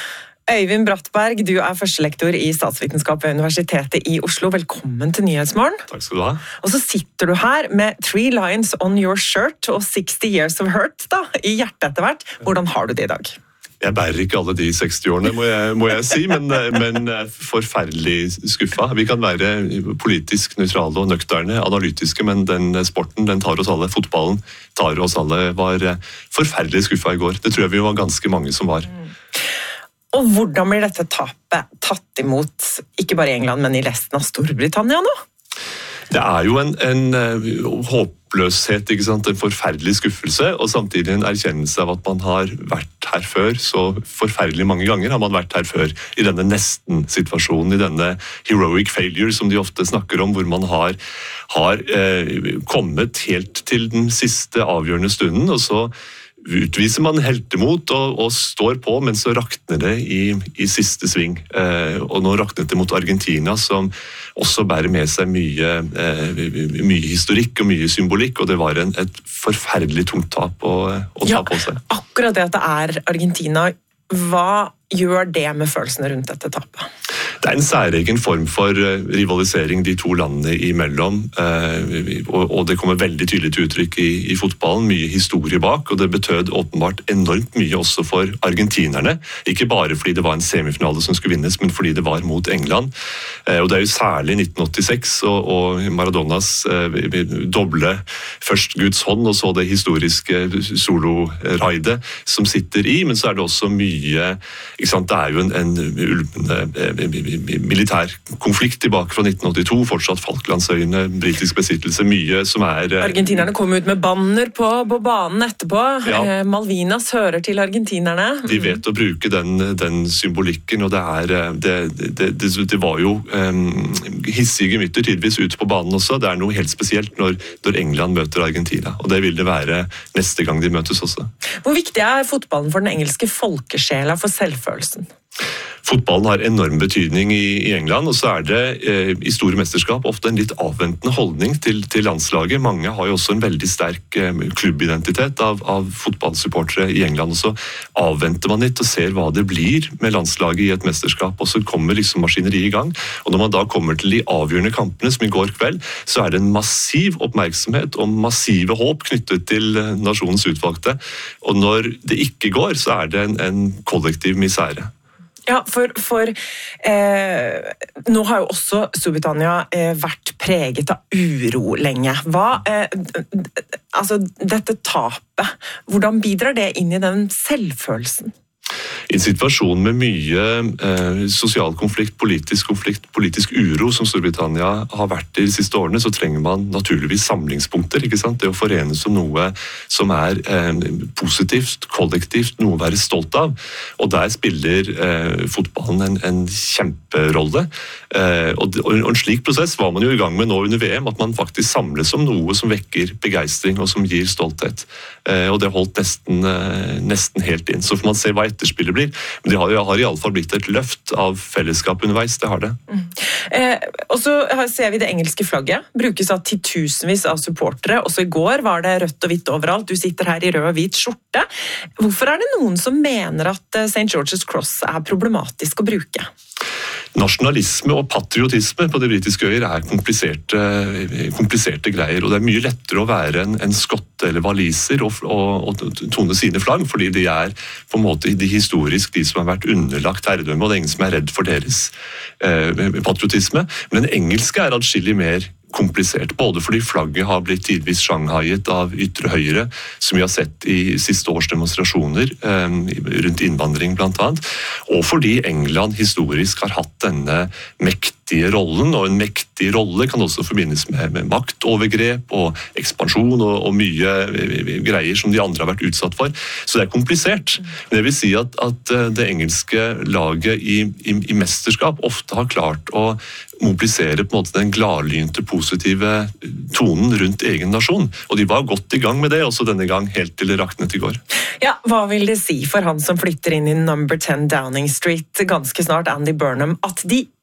Øyvind Brattberg, du er førstelektor i statsvitenskap ved Universitetet i Oslo. Velkommen til Nyhetsmorgen. Takk skal du ha. Og så sitter du her med Three Lines on Your Shirt og sixty Years of Hurt da, i hjertet etter hvert. Hvordan har du det i dag? Jeg bærer ikke alle de seksti årene, må jeg, må jeg si, men, men forferdelig skuffa. Vi kan være politisk nøytrale og nøkterne, analytiske, men den sporten, den tar oss alle. Fotballen tar oss alle. Var forferdelig skuffa i går. Det tror jeg vi var ganske mange som var. Mm. Og hvordan blir dette tapet tatt imot, ikke bare i England, men i resten av Storbritannia nå? Det er jo en, en uh, håpløshet, ikke sant? En forferdelig skuffelse, og samtidig en erkjennelse av at man har vært her før, så forferdelig mange ganger har man vært her før, i denne nesten-situasjonen, i denne heroic failure som de ofte snakker om, hvor man har, har uh, kommet helt til den siste avgjørende stunden, og så utviser man heltemot og, og står på, men så rakner det i, i siste sving. Eh, og nå raknet det mot Argentina, som også bærer med seg mye, eh, mye historikk og mye symbolikk, og det var en, et forferdelig tungt tap å, å ta ja, på seg. Akkurat det at det er Argentina, hva gjør det med følelsene rundt dette tapet? Det er en særegen form for rivalisering de to landene imellom, og det kommer veldig tydelig til uttrykk i, i fotballen, mye historie bak, og det betød åpenbart enormt mye også for argentinerne, ikke bare fordi det var en semifinale som skulle vinnes, men fordi det var mot England, og det er jo særlig nitten åttiseks og, og Maradonas doble først Guds hånd, og så det historiske solo-raidet som sitter i, men så er det også mye, ikke sant, det er jo en, en ulmende militær konflikt tilbake fra nitten åttito, fortsatt Falklandsøyene, britisk besittelse, mye som er... Argentinerne kom ut med banner på, på banen etterpå. Ja. Malvinas hører til argentinerne. De vet å bruke den, den symbolikken, og det er... Det, det, det, det var jo um, hissige gemytter tidvis ute på banen også. Det er noe helt spesielt når, når England møter Argentina, og det vil det være neste gang de møtes også. Hvor viktig er fotballen for den engelske folkesjela for selvfølelsen? Fotballen har enorm betydning i, i England, og så er det eh, i store mesterskap ofte en litt avventende holdning til, til landslaget. Mange har jo også en veldig sterk eh, klubbidentitet av, av fotballsupportere i England, og så avventer man litt og ser hva det blir med landslaget i et mesterskap, og så kommer liksom maskineriet i gang. Og når man da kommer til de avgjørende kampene som i går kveld, så er det en massiv oppmerksomhet og massive håp knyttet til nasjonens utvalgte. Og når det ikke går, så er det en, en kollektiv misære. Ja, for, for eh, nå har jo også Storbritannia eh, vært preget av uro lenge. Hva, eh, altså dette tapet, hvordan bidrar det inn i den selvfølelsen? I en situasjon med mye eh, sosial konflikt, politisk konflikt, politisk uro som Storbritannia har vært i de siste årene, så trenger man naturligvis samlingspunkter, ikke sant? Det å forenes om noe som er eh, positivt, kollektivt, noe å være stolt av. Og der spiller eh, fotballen en, en kjemperolle. Eh, og, og en slik prosess var man jo i gang med nå under V M, at man faktisk samles om noe som vekker begeistring og som gir stolthet. Eh, og det holdt nesten, eh, nesten helt inn. Så får man se hva etterspillet blir. Men det har, har i alle fall blitt et løft av fellesskap underveis, det har det. Mm. Eh, og så ser vi det engelske flagget, brukes av titusenvis av supportere. Også i går var det rødt og hvitt overalt. Du sitter her i rød og hvit skjorte. Hvorfor er det noen som mener at Saint George's Cross er problematisk å bruke? Nasjonalisme og patriotisme på de britiske øyer er kompliserte, kompliserte greier, og det er mye lettere å være en, en skotte eller waliser og, og, og tone sine flagg, fordi de er på en måte de historisk de som har vært underlagt herredømme, og det er ingen som er redd for deres eh, patriotisme. Men den engelske er atskillig mer komplisert, både fordi flagget har blitt tidvis sjanghaiet av ytre høyre, som vi har sett i siste års demonstrasjoner eh, rundt innvandring blant annet, og fordi England historisk har hatt denne mektige rollen, og en mektig rolle kan også forbindes med, med maktovergrep og ekspansjon og, og mye greier som de andre har vært utsatt for. Så det er komplisert. Men det vil si at, at det engelske laget i, i, i mesterskap ofte har klart å mobilisere på en måte den gladlynte positive tonen rundt egen nasjon. Og de var godt i gang med det, også denne gang helt til det raknet i går. Ja, hva vil det si for han som flytter inn i number ten Downing Street ganske snart, Andy Burnham, at de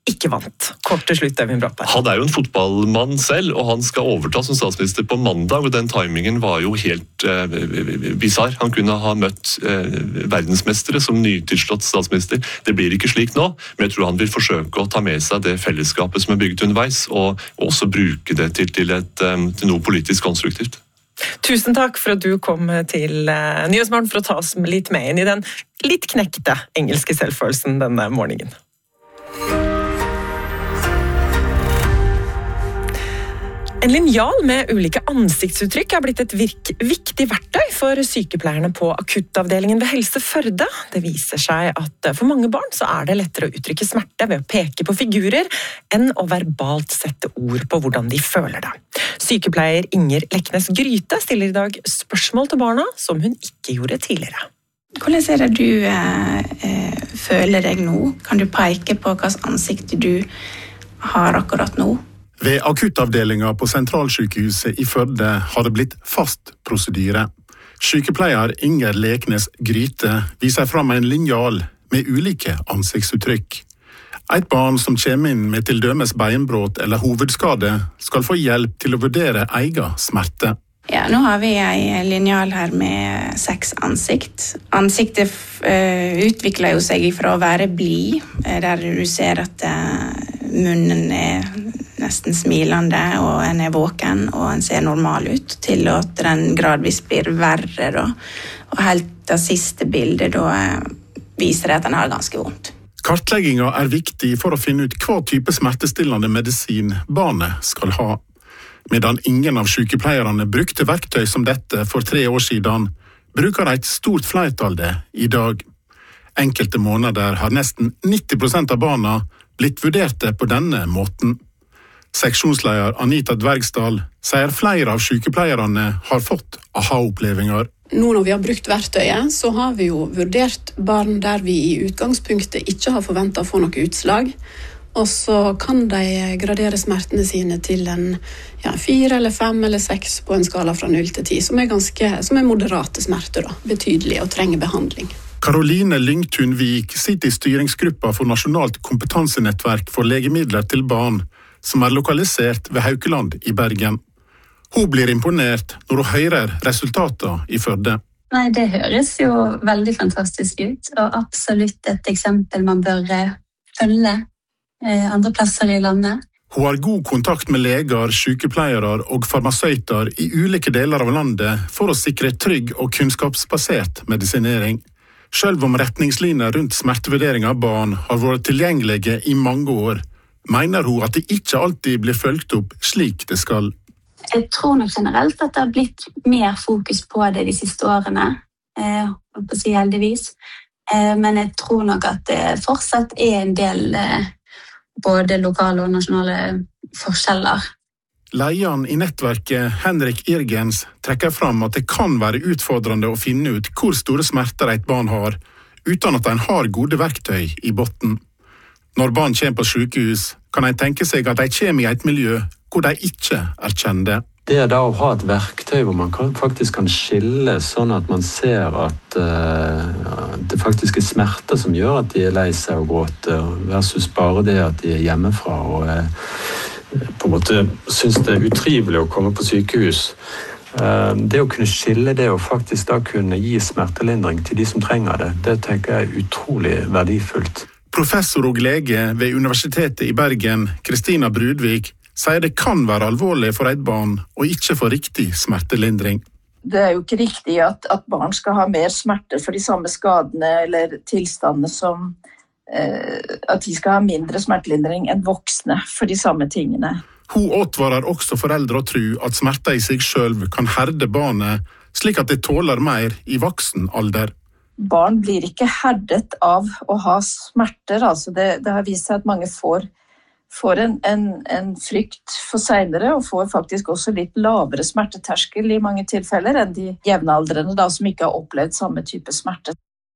ikke vant. Kort til slutt, Øyvind Brattberg. Han er jo en fotballmann selv, og han skal overta som statsminister på mandag, og den timingen var jo helt eh, bizarr. Han kunne ha møtt eh, verdensmestere som nytilslått statsminister. Det blir ikke slik nå, men jeg tror han vil forsøke å ta med seg det fellesskapet som er bygget underveis, og også bruke det til, til, et, um, til noe politisk konstruktivt. Tusen takk for at du kom til uh, Nyhetsmorgen for å ta oss litt med inn i den litt knekte engelske selvfølelsen denne morgenen. En linjal med ulike ansiktsuttrykk er blitt et virk, viktig verktøy for sykepleierne på akuttavdelingen ved Helse Førde. Det viser seg at for mange barn så er det lettere å uttrykke smerte ved å peke på figurer enn å verbalt sette ord på hvordan de føler det. Sykepleier Inger Leknes Gryte stiller i dag spørsmål til barna som hun ikke gjorde tidligere. Hvordan er det du eh, føler deg nå? Kan du peke på hvilket ansikt du har akkurat nå? Ved akuttavdelingen på sentralsykehuset i Førde har det blitt fast prosedyre. Sykepleier Inger Leknes Gryte viser fram en linjal med ulike ansiktsuttrykk. Et barn som kommer inn med til dømes beinbrot eller hovedskade skal få hjelp til å vurdere egen smerte. Ja, nå har vi en linjal her med seks ansikt. Ansiktet uh, utvikler jo seg fra å være blid, der du ser at uh, munnen er nesten smilende, og en er våken, og en ser normal ut, til at den gradvis blir verre. Da. Og helt det siste bildet da, uh, viser det at den har ganske vondt. Kartleggingen er viktig for å finne ut hva type smertestillende medisin barnet skal ha. Medan ingen av sykepleierne brukte verktøy som dette for tre år siden, bruker et stort flertall det i dag. Enkelte måneder har nesten nitti prosent av barna blitt vurderte på denne måten. Seksjonsleder Anita Dvergsdal sier flere av sykepleierne har fått aha-opplevelser. Nå når vi har brukt verktøyet, så har vi jo vurdert barn der vi i utgangspunktet ikke har forventet å få noe utslag. Og så kan de gradere smertene sine til en ja, fire eller fem eller seks på en skala fra null til ti, som er, ganske, som er moderate smerter, da, betydelig og trenger behandling. Karoline Lyngtun-Vik sitter i styringsgruppa for Nasjonalt kompetansenettverk for legemidler til barn, som er lokalisert ved Haukeland i Bergen. Hun blir imponert når hun hører resultatene i Førde. Nei, det høres jo veldig fantastisk ut, og absolutt et eksempel man bør følge andre plasser i landet. Hun har god kontakt med leger, sykepleiere og farmasøyter i ulike deler av landet for å sikre trygg og kunnskapsbasert medisinering. Selv om retningslinjer rundt smertevurdering av barn har vært tilgjengelige i mange år, mener hun at det ikke alltid blir fulgt opp slik det skal. Jeg tror nok generelt at det har blitt mer fokus på det de siste årene, eh, på å si heldigvis. Eh, men jeg tror nok at det fortsatt er en del eh, både lokale og nasjonale forskjeller. Lederen i nettverket, Henrik Irgens, trekker fram at det kan være utfordrende å finne ut hvor store smerter et barn har, uten at en har gode verktøy i botten. Når barn kommer på sykehus, kan en tenke seg at de kommer i et miljø hvor de ikke er kjente. Det er da å ha et verktøy hvor man kan, faktisk kan skille sånn at man ser at uh, det faktisk er smerter som gjør at de er lei seg og gråter, versus bare det at de er hjemmefra og uh, på en måte synes det er utrivelig å komme på sykehus. Uh, det å kunne skille det og faktisk da kunne gi smertelindring til de som trenger det, det tenker jeg er utrolig verdifullt. Professor og lege ved Universitetet i Bergen, Kristina Brudvik, sier det kan være alvorlig for et barn å ikke få riktig smertelindring. Det er jo ikke riktig at, at barn skal ha mer smerte for de samme skadene eller tilstandene som eh, at de skal ha mindre smertelindring enn voksne for de samme tingene. Hun advarer også foreldre å tro at smerter i seg selv kan herde barnet, slik at det tåler mer i voksen alder. Barn blir ikke herdet av å ha smerter. Altså det, det har vist seg at mange får får en, en, en frykt for senere, og får faktisk også litt lavere smerteterskel i mange tilfeller enn de jevnaldrende da, som ikke har opplevd samme type smerte.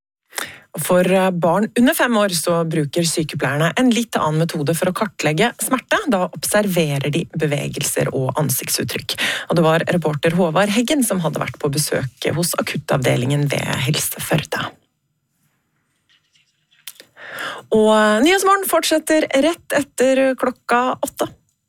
For barn under fem år så bruker sykepleierne en litt annen metode for å kartlegge smerte. Da observerer de bevegelser og ansiktsuttrykk. Og det var reporter Håvard Heggen som hadde vært på besøk hos akuttavdelingen ved Helse Førde. Og Nyhetsmorgen fortsetter rett etter klokka åtte.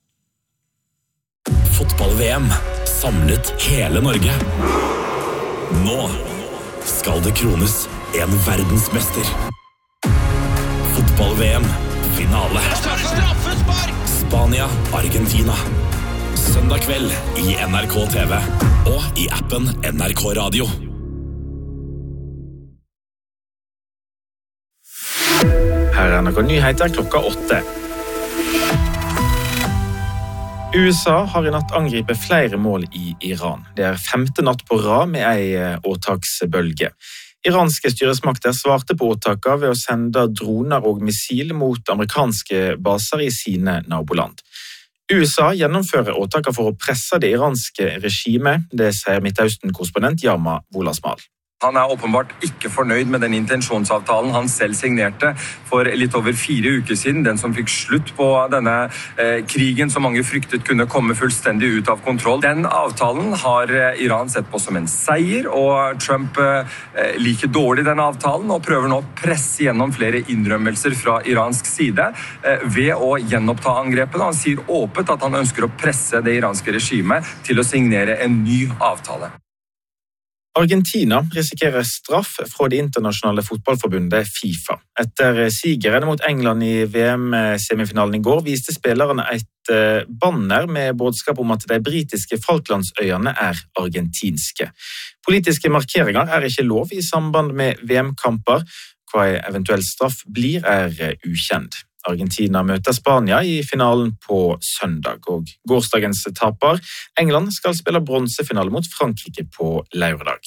Fotball-V M samlet hele Norge. Nå skal det krones en verdensmester. Fotball-V M finale. Spania, Argentina. Søndag kveld i N R K T V og i appen N R K Radio. Her er N R K Nyheter klokka åtte. U S A har i natt angripet flere mål i Iran. Det er femte natt på rad med ei åtaksbølge. Iranske styresmakter svarte på åtaket ved å sende droner og missil mot amerikanske baser i sine naboland. U S A gjennomfører åtaket for å presse det iranske regimet, det sier Midtøsten-korrespondent Yama Wolasmal. Han er åpenbart ikke fornøyd med den intensjonsavtalen han selv signerte for litt over fire uker siden, den som fikk slutt på denne eh, krigen som mange fryktet kunne komme fullstendig ut av kontroll. Den avtalen har Iran sett på som en seier, og Trump eh, liker dårlig den avtalen og prøver nå å presse gjennom flere innrømmelser fra iransk side eh, ved å gjenoppta angrepene. Han sier åpent at han ønsker å presse det iranske regimet til å signere en ny avtale. Argentina risikerer straff fra det internasjonale fotballforbundet FIFA. Etter sigeren mot England i V M-semifinalen i går viste spillerne et banner med budskap om at de britiske Falklandsøyene er argentinske. Politiske markeringer er ikke lov i samband med V M-kamper. Hva eventuell straff blir er ukjent. Argentina møter Spania i finalen på søndag, og gårsdagens taper, England, skal spille bronsefinale mot Frankrike på lørdag.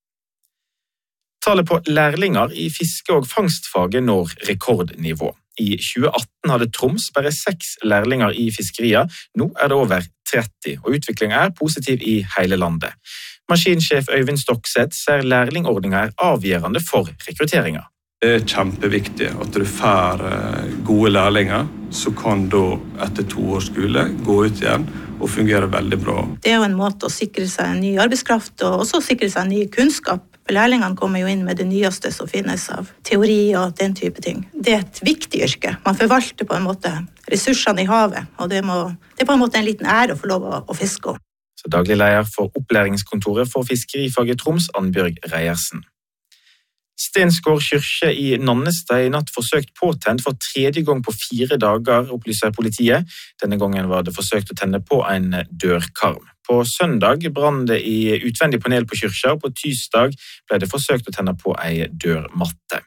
Tallet på lærlinger i fiske- og fangstfaget når rekordnivå. I tjue atten hadde Troms bare seks lærlinger i fiskeria, nå er det over tretti, og utviklingen er positiv i hele landet. Maskinsjef Øyvind Stokset ser lærlingordningen er avgjørende for rekrutteringen. Det er kjempeviktig at du får gode lærlinger, så kan du etter to års skole gå ut igjen og fungere veldig bra. Det er jo en måte å sikre seg en ny arbeidskraft og også sikre seg en ny kunnskap. For lærlingene kommer jo inn med det nyeste som finnes av teori og den type ting. Det er et viktig yrke. Man forvalter på en måte ressursene i havet, og det, må, det er på en måte en liten ære å få lov å, å fiske om. Så daglig leder for opplæringskontoret for fiskerifaget Troms, Annbjørg Reiersen. Stensgård kyrkje i Nannestad i natt forsøkt påtent for tredje gang på fire dager, opplyser politiet. Denne gangen var det forsøkt å tenne på en dørkarm. På søndag brann det i utvendig panel på kyrkja, og på tirsdag ble det forsøkt å tenne på en dørmatte.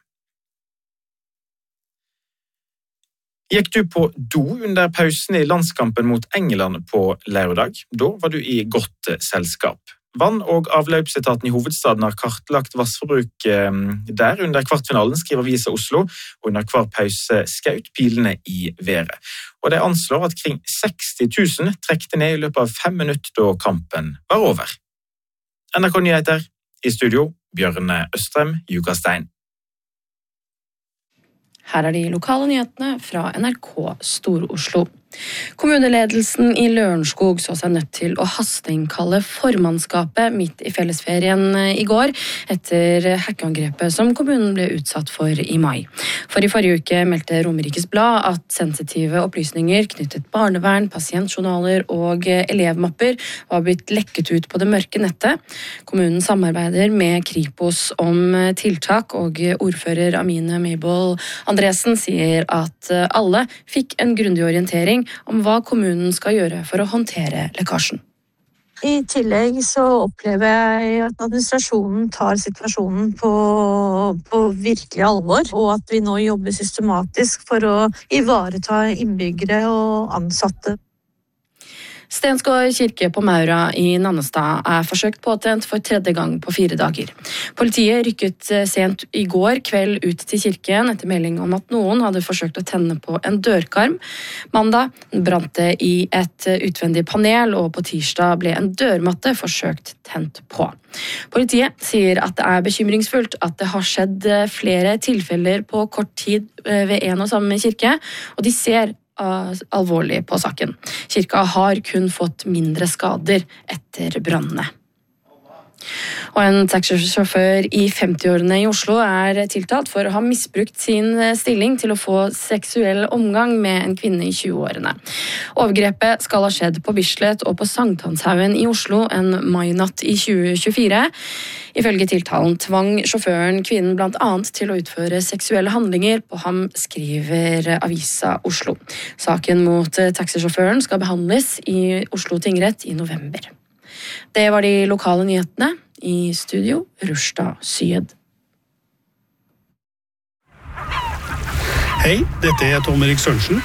Gikk du på do under pausen i landskampen mot England på lørdag? Da var du i godt selskap. Vann- og avløpsetaten i hovedstaden har kartlagt vassforbruk der under kvartfinalen, skriver Avisa Oslo, og under hver pause skaut pilene i været. Og de anslår at kring seksti tusen trekte ned i løpet av fem minutter da kampen var over. N R K Nyheter, i studio, Bjørne Østrem, Jukastein. Her er de lokale nyhetene fra N R K Stor-Oslo. Kommuneledelsen i Lørenskog så seg nødt til å hasteinnkalle formannskapet midt i fellesferien i går etter hackeangrepet som kommunen ble utsatt for i mai. For i forrige uke meldte Romerikes Blad at sensitive opplysninger knyttet barnevern, pasientjournaler og elevmapper var blitt lekket ut på det mørke nettet. Kommunen samarbeider med Kripos om tiltak, og ordfører Amine Mabel Andresen sier at alle fikk en grundig orientering om hva kommunen skal gjøre for å håndtere lekkasjen. I tillegg så opplever jeg at administrasjonen tar situasjonen på, på virkelig alvor, og at vi nå jobber systematisk for å ivareta innbyggere og ansatte. Stensgård kirke på Maura i Nannestad er forsøkt påtent for tredje gang på fire dager. Politiet rykket sent i går kveld ut til kirken etter melding om at noen hadde forsøkt å tenne på en dørkarm. Mandag brant det i et utvendig panel, og på tirsdag ble en dørmatte forsøkt tent på. Politiet sier at det er bekymringsfullt at det har skjedd flere tilfeller på kort tid ved en og samme kirke, og de ser alvorlig på saken. Kirka har kun fått mindre skader etter brannene. Og en taxisjåfør i femtiårene i Oslo er tiltalt for å ha misbrukt sin stilling til å få seksuell omgang med en kvinne i tjueårene. Overgrepet skal ha skjedd på Bislett og på Sankthanshaugen i Oslo en mainatt i tjue tjuefire. Ifølge tiltalen tvang sjåføren kvinnen blant annet til å utføre seksuelle handlinger på ham, skriver Avisa Oslo. Saken mot taxisjåføren skal behandles i Oslo tingrett i november. Det var de lokale nyhetene. I studio, Rushda Syed. Hei, dette er Tom Erik Sørensen.